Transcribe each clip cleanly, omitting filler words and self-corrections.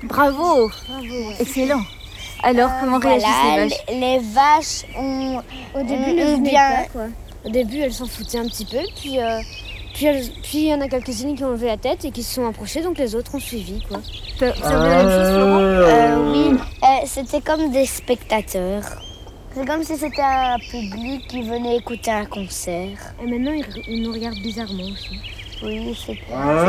Bravo. Excellent. Alors, comment réagissent les vaches? Les vaches ont Au début, ont bien... Au début, elles s'en foutaient un petit peu, puis il y en a quelques-unes qui ont levé la tête et qui se sont approchées, donc les autres ont suivi, quoi. T'as observé la même chose, Florent? Oui, c'était comme des spectateurs. C'est comme si c'était un public qui venait écouter un concert. Et maintenant, ils nous regardent bizarrement aussi. Oui, c'est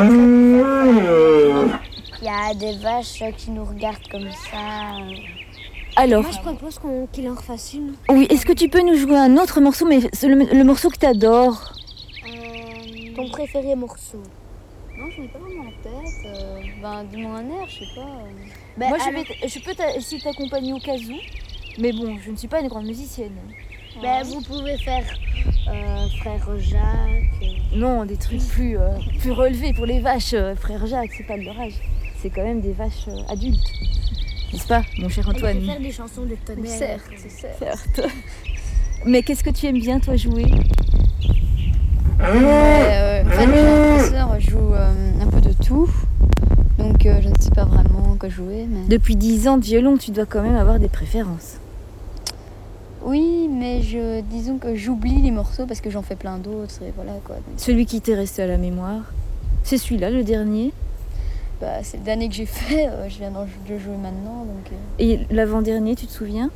il y a des vaches qui nous regardent comme ça. Alors, Moi, je propose qu'il en refasse une. oui, est-ce que tu peux nous jouer un autre morceau, mais c'est le morceau que t'adores? Ton préféré morceau? Non, je n'ai pas vraiment en tête. Dis-moi un air, je sais pas. Moi, je peux essayer de t'accompagner au cas où, mais bon, je ne suis pas une grande musicienne. Vous pouvez faire Frère Jacques. Non, des trucs plus relevés pour les vaches. Frère Jacques, c'est pas de leur âge. C'est quand même des vaches adultes. N'est-ce pas, mon cher Antoine? Il faut faire des chansons de tonnerre. Certes. Mais qu'est-ce que tu aimes bien, toi, jouer? En fait, mon professeur joue un peu de tout. Donc, je ne sais pas vraiment quoi jouer. Mais... Depuis 10 ans de violon, tu dois quand même avoir des préférences. Oui, mais disons que j'oublie les morceaux parce que j'en fais plein d'autres. Et voilà, quoi. Donc, Celui qui t'est resté à la mémoire, c'est celui-là, le dernier. c'est le dernier que j'ai fait. Je viens de jouer maintenant. Donc, Et l'avant-dernier, tu te souviens?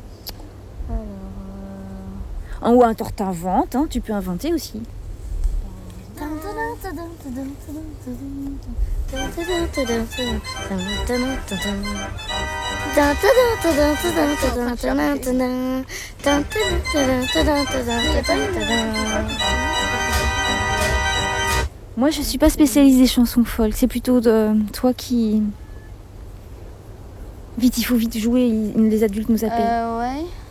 Alors... Ou un tort t'inventes, hein, tu peux inventer aussi. Moi, je suis pas spécialisée chansons folk. C'est plutôt toi qui... Vite, il faut vite jouer. Les adultes nous appellent. Ouais.